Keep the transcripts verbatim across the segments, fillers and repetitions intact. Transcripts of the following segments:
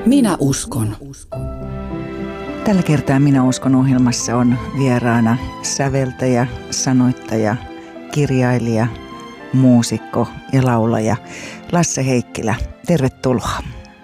Minä uskon. Tällä kertaa Minä uskon -ohjelmassa on vieraana säveltäjä, sanoittaja, kirjailija, muusikko ja laulaja Lasse Heikkilä. Tervetuloa.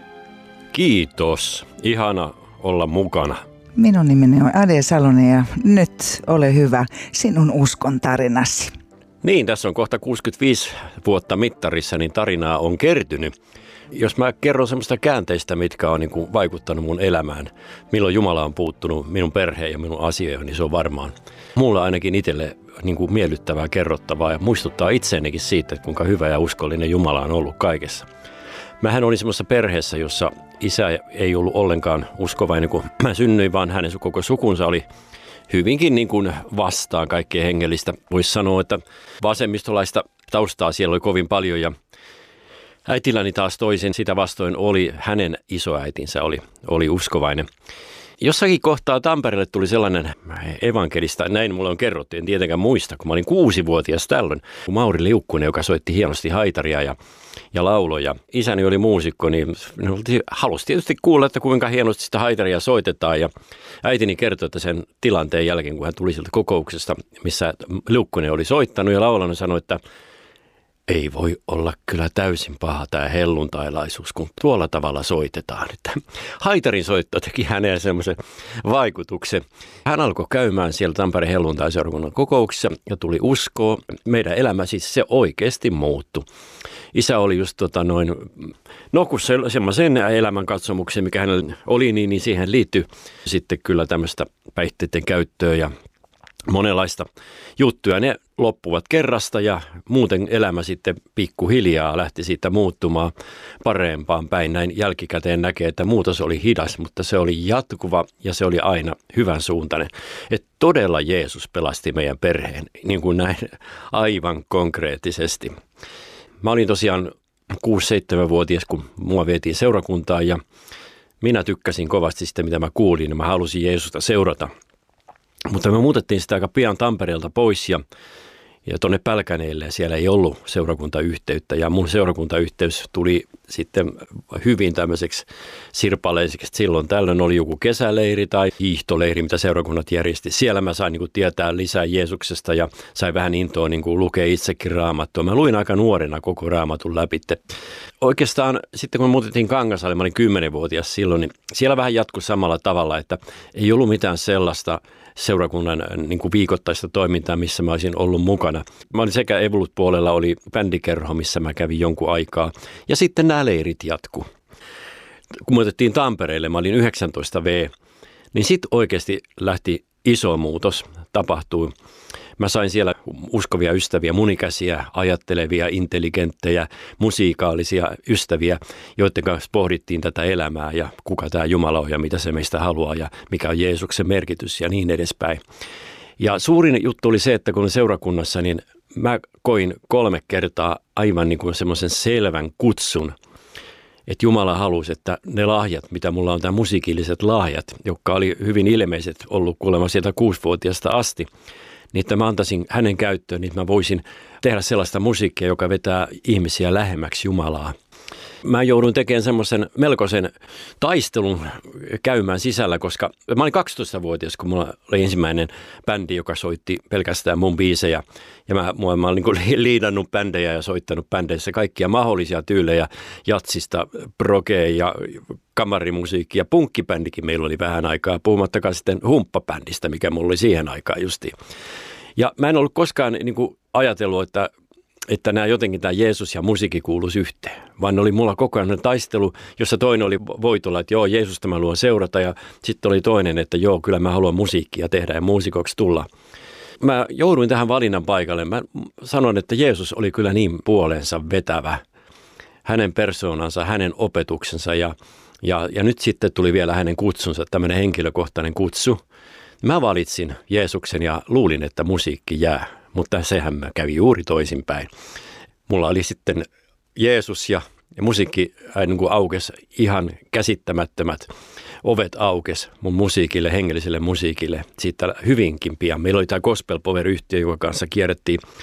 Kiitos. Ihana olla mukana. Minun nimeni on Ade Salonen ja nyt ole hyvä sinun uskon tarinasi. Niin, tässä on kohta kuusikymmentäviisi vuotta mittarissa, niin tarinaa on kertynyt. Jos mä kerron semmoista käänteistä, mitkä on niin kuin vaikuttanut mun elämään, milloin Jumala on puuttunut minun perheen ja minun asioihin, niin se on varmaan mulla ainakin itselle niin kuin miellyttävää, kerrottavaa ja muistuttaa itseenikin siitä, että kuinka hyvä ja uskollinen Jumala on ollut kaikessa. Mähän olin semmoisessa perheessä, jossa isä ei ollut ollenkaan uskovainen, kun mä synnyin, vaan hänen koko sukunsa oli hyvinkin niin kuin vastaan kaikkea hengellistä. Voisi sanoa, että vasemmistolaista taustaa siellä oli kovin paljon ja äitilläni taas toisin sitä vastoin oli, hänen isoäitinsä oli, oli uskovainen. Jossakin kohtaa Tampereelle tuli sellainen evankelista, näin mulle on kerrottu, en tietenkään muista, kun mä olin kuusivuotias tällöin. Mauri Liukkunen, joka soitti hienosti haitaria ja, ja lauloja. Isäni oli muusikko, niin halusi tietysti kuulla, että kuinka hienosti sitä haitaria soitetaan. Ja äitini kertoi, että sen tilanteen jälkeen, kun hän tuli sieltä kokouksesta, missä Liukkunen oli soittanut ja laulanut, sanoi, että ei voi olla kyllä täysin paha tämä helluntailaisuus, kun tuolla tavalla soitetaan. Että haitarin soitto teki häneen semmoisen vaikutuksen. Hän alkoi käymään siellä Tampereen helluntaiseurakunnan kokouksissa ja tuli uskoa. Meidän elämä siis se oikeasti muuttui. Isä oli just tota noin, no kun se, semmoisen elämänkatsomuksen, mikä hänellä oli, niin, niin siihen liittyi sitten kyllä tämmöistä päihteiden käyttöä ja monenlaista juttuja. Ne loppuvat kerrasta ja muuten elämä sitten pikkuhiljaa lähti siitä muuttumaan parempaan päin. Näin jälkikäteen näkee, että muutos oli hidas, mutta se oli jatkuva ja se oli aina hyvän suuntainen. Että todella Jeesus pelasti meidän perheen, niin kuin näin aivan konkreettisesti. Mä olin tosiaan kuusi-seitsemänvuotias, kun mua vietiin seurakuntaan ja minä tykkäsin kovasti sitä, mitä mä kuulin ja mä halusin Jeesusta seurata. Mutta me muutettiin sitä aika pian Tampereelta pois ja, ja tuonne Pälkäneelle siellä ei ollut seurakuntayhteyttä. Ja mun seurakuntayhteys tuli sitten hyvin tämmöiseksi sirpaleiseksi. Silloin tällöin oli joku kesäleiri tai hiihtoleiri, mitä seurakunnat järjesti. Siellä mä sain niin kuin tietää lisää Jeesuksesta ja sain vähän intoa niin kuin lukea itsekin Raamattua. Mä luin aika nuorena koko Raamatun läpi. Oikeastaan sitten kun me muutettiin Kangasalle, mä olin kymmenvuotias silloin, niin siellä vähän jatkui samalla tavalla, että ei ollut mitään sellaista seurakunnan niin kuin viikoittaista toimintaa, missä mä olisin ollut mukana. Mä olin sekä Evolut-puolella, oli bändikerho, missä mä kävin jonkun aikaa. Ja sitten nämä leirit jatku. Kun me otettiin Tampereelle, mä olin yhdeksäntoista vuotias, niin sitten oikeasti lähti iso muutos, tapahtui. Mä sain siellä uskovia ystäviä, munikäsiä, ajattelevia, intelligenttejä, musiikaalisia ystäviä, joiden kanssa pohdittiin tätä elämää ja kuka tämä Jumala on ja mitä se meistä haluaa ja mikä on Jeesuksen merkitys ja niin edespäin. Ja suurin juttu oli se, että kun seurakunnassa, niin mä koin kolme kertaa aivan niin kuin semmoisen selvän kutsun, että Jumala halusi, että ne lahjat, mitä mulla on, tämä musiikilliset lahjat, jotka oli hyvin ilmeiset ollut kuulemma sieltä kuusivuotiaasta asti, niin että mä antaisin hänen käyttöön, niin että mä voisin tehdä sellaista musiikkia, joka vetää ihmisiä lähemmäksi Jumalaa. Mä joudun tekemään semmoisen melkoisen taistelun käymään sisällä, koska mä olin kaksitoistavuotias, kun mulla oli ensimmäinen bändi, joka soitti pelkästään mun biisejä. Ja mä, mä, mä olin niin liidannut bändejä ja soittanut bändeissä kaikkia mahdollisia tyylejä, jatsista, progea ja kamarimusiikkia ja punkkibändikin meillä oli vähän aikaa, puhumattakaan sitten humppabändistä, mikä mulla oli siihen aikaan justiin. Ja mä en ollut koskaan niin kuin ajatellut, että että nämä jotenkin tämä Jeesus ja musiikki kuuluisi yhteen, vaan oli mulla koko ajan taistelu, jossa toinen oli voitolla, että joo, Jeesusta mä haluan seurata ja sitten oli toinen, että joo, kyllä mä haluan musiikkia tehdä ja muusikoksi tulla. Mä jouduin tähän valinnan paikalle. Mä sanon, että Jeesus oli kyllä niin puoleensa vetävä, hänen persoonansa, hänen opetuksensa ja, ja, ja nyt sitten tuli vielä hänen kutsunsa, tämmöinen henkilökohtainen kutsu. Mä valitsin Jeesuksen ja luulin, että musiikki jää. Mutta sehän mä kävi juuri toisinpäin. Mulla oli sitten Jeesus ja, ja musiikki niin kuin aukesi ihan käsittämättömät ovet aukes mun musiikille, hengelliselle musiikille siitä hyvinkin pian. Meillä oli tämä Gospel Power-yhtiö, jonka kanssa kierrettiin,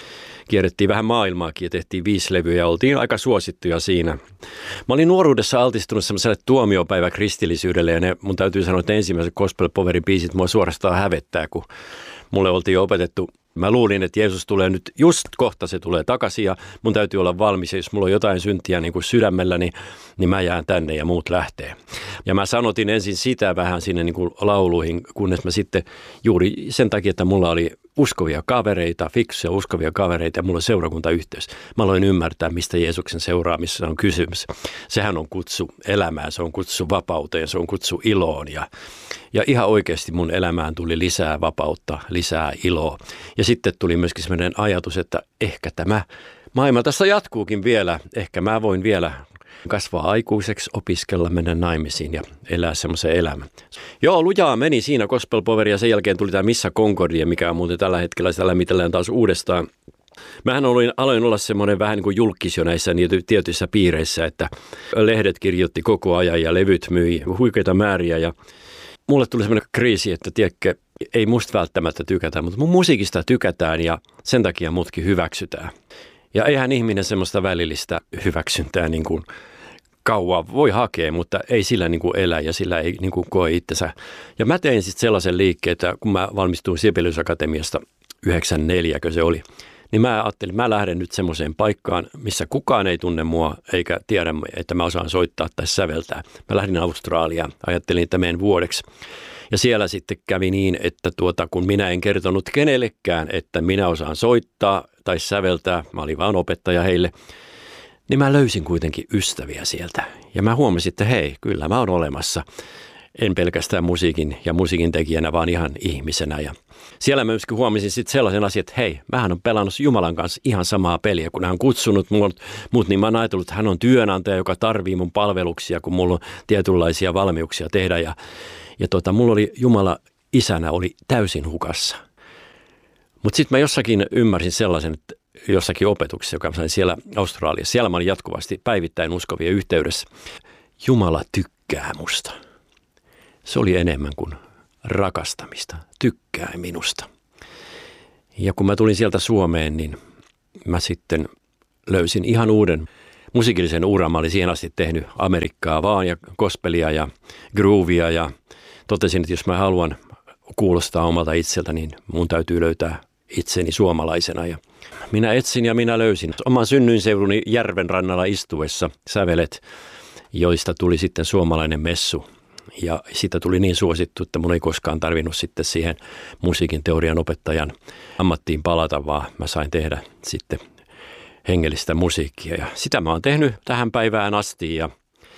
kierrettiin vähän maailmaakin ja tehtiin viisi levyä ja oltiin aika suosittuja siinä. Mä olin nuoruudessa altistunut semmoiselle tuomiopäivä kristillisyydelle ja ne, mun täytyy sanoa, että ensimmäiset Gospel Powerin biisit mua suorastaan hävettää, kun mulle oltiin jo opetettu. Mä luulin, että Jeesus tulee nyt, just kohta se tulee takaisin ja mun täytyy olla valmis. Ja jos mulla on jotain syntiä niin kuin sydämelläni, niin mä jään tänne ja muut lähtee. Ja mä sanotin ensin sitä vähän sinne niin kuin lauluihin, kunnes mä sitten juuri sen takia, että mulla oli uskovia kavereita, fiksuja uskovia kavereita ja mulla on seurakuntayhteys. Mä aloin ymmärtää, mistä Jeesuksen seuraamissa on kysymys. Sehän on kutsu elämään, se on kutsu vapauteen, se on kutsu iloon ja Ja ihan oikeasti mun elämään tuli lisää vapautta, lisää iloa. Ja sitten tuli myöskin sellainen ajatus, että ehkä tämä maailma tässä jatkuukin vielä. Ehkä mä voin vielä kasvaa aikuiseksi, opiskella, mennä naimisiin ja elää semmoisen elämän. Joo, lujaa meni siinä Gospel Power ja sen jälkeen tuli tämä Missa Concordia, mikä on muuten tällä hetkellä sitä lämmitellään taas uudestaan. Mähän olin, aloin olla semmoinen vähän niin kuin julkis jo näissä tietyissä piireissä, että lehdet kirjoitti koko ajan ja levyt myi huikeita määriä ja mulle tuli semmoinen kriisi, että tiedätkö, ei musta välttämättä tykätä, mutta mun musiikista tykätään ja sen takia mutkin hyväksytään. Ja eihän ihminen semmoista välillistä hyväksyntää niin kuin kauan voi hakea, mutta ei sillä niin kuin elä ja sillä ei niin kuin koe itsensä. Ja mä tein sitten sellaisen liikkeen, että kun mä valmistuin Sibelius Akatemiasta yhdeksänkymmentäneljä, se oli, niin mä ajattelin, että mä lähden nyt semmoiseen paikkaan, missä kukaan ei tunne mua eikä tiedä, että mä osaan soittaa tai säveltää. Mä lähdin Australiaan, ajattelin, että menen vuodeksi. Ja siellä sitten kävi niin, että tuota, kun minä en kertonut kenellekään, että minä osaan soittaa tai säveltää, mä olin vaan opettaja heille, niin mä löysin kuitenkin ystäviä sieltä. Ja mä huomasin, että hei, kyllä mä oon olemassa. En pelkästään musiikin ja musiikin tekijänä, vaan ihan ihmisenä. Ja siellä mä myöskin huomasin sitten sellaisen asian, että hei, mähän on pelannut Jumalan kanssa ihan samaa peliä, kun hän on kutsunut mut, niin mä oon ajatellut, että hän on työnantaja, joka tarvii mun palveluksia, kun mulla on tietynlaisia valmiuksia tehdä. Ja, ja tota, mulla oli Jumala isänä oli täysin hukassa. Mutta sitten mä jossakin ymmärsin sellaisen, että jossakin opetuksessa, joka mä sain siellä Australiassa, siellä mä olin jatkuvasti päivittäin uskovien yhteydessä. Jumala tykkää musta. Se oli enemmän kuin rakastamista, tykkää minusta. Ja kun mä tulin sieltä Suomeen, niin mä sitten löysin ihan uuden musiikillisen uran. Mä olin siihen asti tehnyt Amerikkaa vaan ja gospelia ja groovia ja totesin, että jos mä haluan kuulostaa omalta itseltä, niin mun täytyy löytää itseni suomalaisena. Ja minä etsin ja minä löysin oman synnyinseuduni järven rannalla istuessa sävelet, joista tuli sitten suomalainen messu. Ja siitä tuli niin suosittu, että mun ei koskaan tarvinnut sitten siihen musiikin teorian opettajan ammattiin palata, vaan mä sain tehdä sitten hengellistä musiikkia. Ja sitä mä oon tehnyt tähän päivään asti ja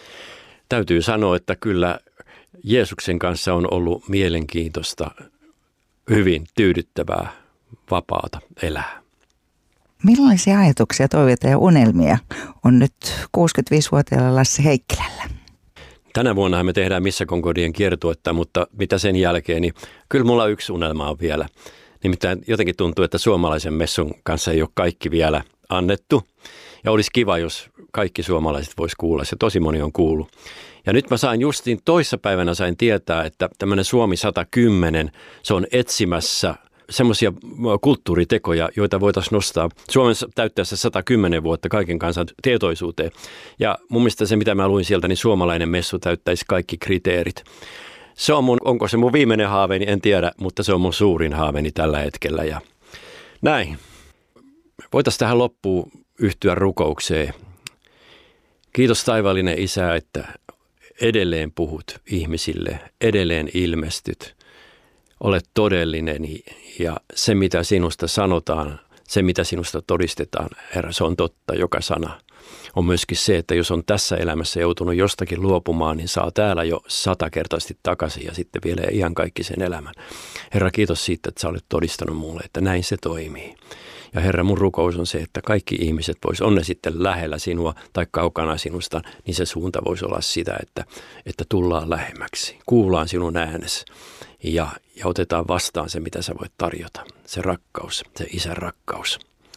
täytyy sanoa, että kyllä Jeesuksen kanssa on ollut mielenkiintoista, hyvin tyydyttävää, vapaata elää. Millaisia ajatuksia, toiveita ja unelmia on nyt kuusikymmentäviisivuotiaalla Lasse Heikkilällä? Tänä vuonna me tehdään Missa Concordien kiertuetta, mutta mitä sen jälkeen, niin kyllä mulla yksi unelma on vielä. Nimittäin jotenkin tuntuu, että suomalaisen messun kanssa ei ole kaikki vielä annettu. Ja olisi kiva, jos kaikki suomalaiset vois kuulla. Se tosi moni on kuullut. Ja nyt mä sain justiin toissapäivänä sain tietää, että tämmöinen Suomi sata kymmenen, se on etsimässä semmoisia kulttuuritekoja, joita voitaisiin nostaa Suomen täyttäessä sata kymmenen vuotta kaiken kansan tietoisuuteen. Ja mun mielestä se, mitä mä luin sieltä, niin suomalainen messu täyttäisi kaikki kriteerit. Se on mun, onko se mun viimeinen haaveeni, en tiedä, mutta se on mun suurin haaveeni tällä hetkellä. Ja näin. Voitaisiin tähän loppuun yhtyä rukoukseen. Kiitos taivaallinen Isä, että edelleen puhut ihmisille, edelleen ilmestyt. Olet todellinen ja se, mitä sinusta sanotaan, se, mitä sinusta todistetaan, Herra, se on totta, joka sana. On myöskin se, että jos on tässä elämässä joutunut jostakin luopumaan, niin saa täällä jo satakertaisesti takaisin ja sitten vielä ihan kaikki sen elämän. Herra, kiitos siitä, että sä olet todistanut mulle, että näin se toimii. Ja Herra, mun rukous on se, että kaikki ihmiset vois, on ne sitten lähellä sinua tai kaukana sinusta, niin se suunta voisi olla sitä, että, että tullaan lähemmäksi, kuullaan sinun äänesi ja, ja otetaan vastaan se, mitä sä voit tarjota. Se rakkaus, se Isän rakkaus.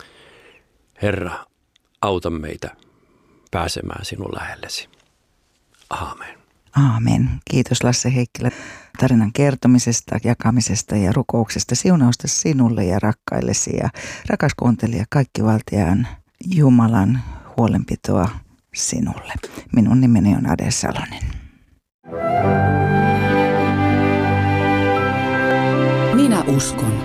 Herra, auta meitä pääsemään sinun lähellesi. Aamen. Aamen. Kiitos Lasse Heikkilä. tarinan kertomisesta, jakamisesta ja rukouksesta. Siunausta sinulle ja rakkaillesi ja rakas kuuntelija, kaikkivaltiaan Jumalan huolenpitoa sinulle. Minun nimeni on Ade Salonen. Minä uskon.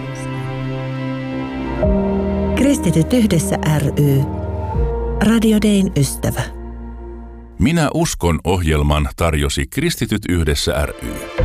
Kristityt yhdessä ry. Radio Dayn ystävä. Minä uskon -ohjelman tarjosi Kristityt yhdessä ry.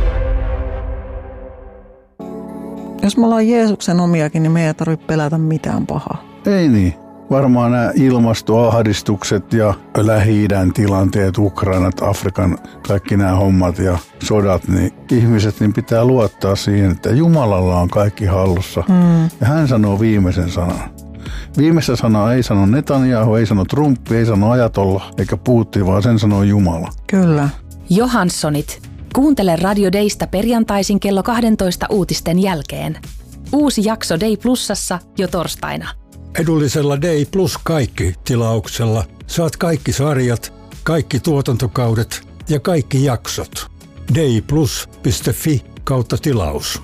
Jos me ollaan Jeesuksen omiakin, niin me ei tarvitse pelätä mitään pahaa. Ei niin. Varmaan nämä ilmastoahdistukset ja Lähi-idän tilanteet, Ukrainat, Afrikan, kaikki nämä hommat ja sodat, niin ihmiset niin pitää luottaa siihen, että Jumalalla on kaikki hallussa. Mm. Ja hän sanoo viimeisen sanan. Viimeistä sanaa ei sano Netanyahu, ei sano Trump, ei sano Ajatolla eikä Putin, vaan sen sanoo Jumala. Kyllä. Johanssonit. Kuuntele Radio Daysta perjantaisin kello kaksitoista uutisten jälkeen. Uusi jakso Day Plusassa jo torstaina. Edullisella Day Plus kaikki -tilauksella saat kaikki sarjat, kaikki tuotantokaudet ja kaikki jaksot. dayplus piste fi kautta tilaus.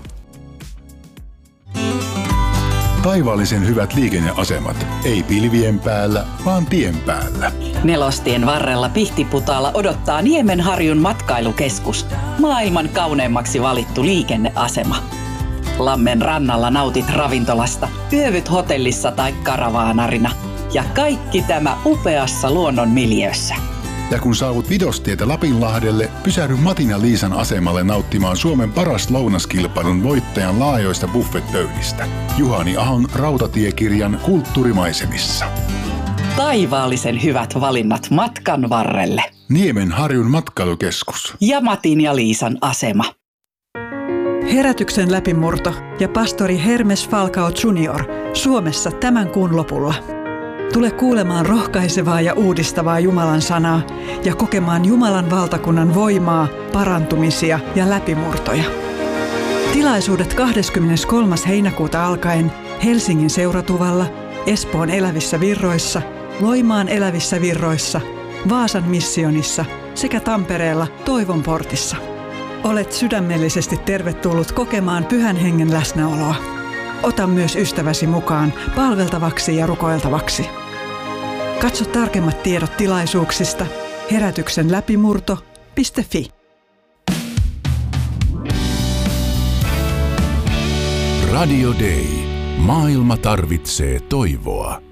Taivaallisen hyvät liikenneasemat. Ei pilvien päällä, vaan tien päällä. Nelostien varrella Pihtiputaalla odottaa Niemenharjun matkailukeskus. Maailman kauneimmaksi valittu liikenneasema. Lammen rannalla nautit ravintolasta, yövyt hotellissa tai karavaanarina. Ja kaikki tämä upeassa luonnon miljöössä. Ja kun saavut Vidostietä Lapinlahdelle, pysähdy Matin ja Liisan asemalle nauttimaan Suomen paras lounaskilpailun voittajan laajoista buffetpöydistä. Juhani Ahon rautatiekirjan Kulttuurimaisemissa. Taivaallisen hyvät valinnat matkan varrelle. Niemenharjun matkailukeskus. Ja Matin ja Liisan asema. Herätyksen läpimurto ja pastori Hermes Falcao junior Suomessa tämän kuun lopulla. Tule kuulemaan rohkaisevaa ja uudistavaa Jumalan sanaa ja kokemaan Jumalan valtakunnan voimaa, parantumisia ja läpimurtoja. Tilaisuudet kahdeskymmeneskolmas heinäkuuta alkaen Helsingin Seuratuvalla, Espoon Elävissä Virroissa, Loimaan Elävissä Virroissa, Vaasan missionissa sekä Tampereella Toivon portissa. Olet sydämellisesti tervetullut kokemaan Pyhän Hengen läsnäoloa. Ota myös ystäväsi mukaan palveltavaksi ja rukoiltavaksi. Katso tarkemmat tiedot tilaisuuksista herätyksen läpimurto piste fi. Radio Day. Maailma tarvitsee toivoa.